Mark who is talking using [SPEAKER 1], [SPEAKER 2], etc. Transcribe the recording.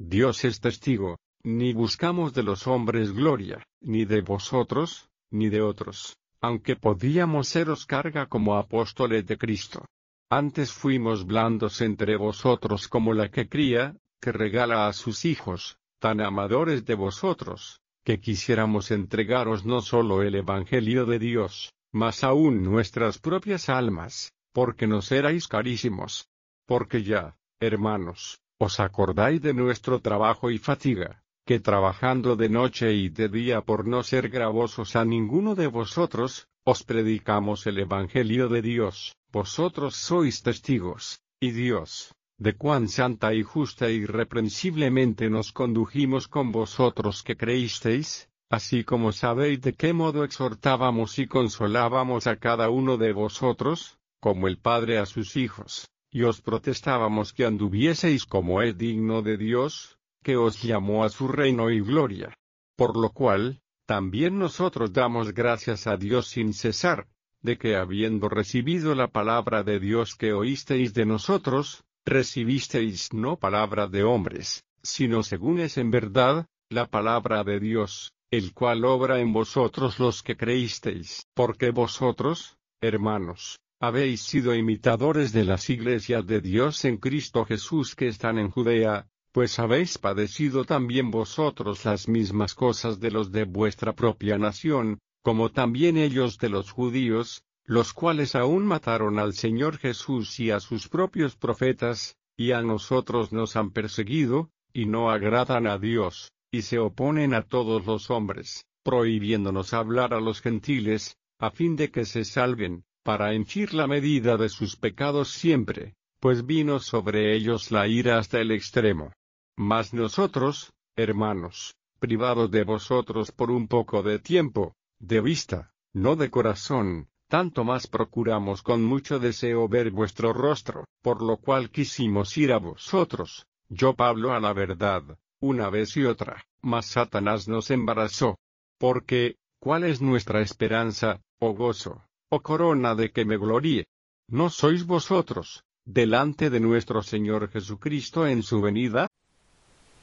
[SPEAKER 1] Dios es testigo, ni buscamos de los hombres gloria, ni de vosotros, ni de otros, aunque podíamos seros carga como apóstoles de Cristo. Antes fuimos blandos entre vosotros como la que cría, que regala a sus hijos, tan amadores de vosotros, que quisiéramos entregaros no solo el Evangelio de Dios, mas aún nuestras propias almas, porque nos erais carísimos. Porque ya, hermanos, os acordáis de nuestro trabajo y fatiga, que trabajando de noche y de día por no ser gravosos a ninguno de vosotros, os predicamos el Evangelio de Dios, vosotros sois testigos, y Dios, de cuán santa y justa e irreprensiblemente nos condujimos con vosotros que creísteis, así como sabéis de qué modo exhortábamos y consolábamos a cada uno de vosotros, como el Padre a sus hijos, y os protestábamos que anduvieseis como es digno de Dios, que os llamó a su reino y gloria. Por lo cual, también nosotros damos gracias a Dios sin cesar, de que habiendo recibido la palabra de Dios que oísteis de nosotros, recibisteis no palabra de hombres, sino según es en verdad, la palabra de Dios, el cual obra en vosotros los que creísteis. Porque vosotros, hermanos, habéis sido imitadores de las iglesias de Dios en Cristo Jesús que están en Judea, pues habéis padecido también vosotros las mismas cosas de los de vuestra propia nación, como también ellos de los judíos, los cuales aún mataron al Señor Jesús y a sus propios profetas, y a nosotros nos han perseguido, y no agradan a Dios, y se oponen a todos los hombres, prohibiéndonos hablar a los gentiles, a fin de que se salven, para henchir la medida de sus pecados siempre, pues vino sobre ellos la ira hasta el extremo. Mas nosotros, hermanos, privados de vosotros por un poco de tiempo, de vista, no de corazón, tanto más procuramos con mucho deseo ver vuestro rostro, por lo cual quisimos ir a vosotros, yo Pablo a la verdad, una vez y otra, mas Satanás nos embarazó. Porque, ¿cuál es nuestra esperanza, oh gozo, oh corona de que me gloríe? ¿No sois vosotros, delante de nuestro Señor Jesucristo en su venida?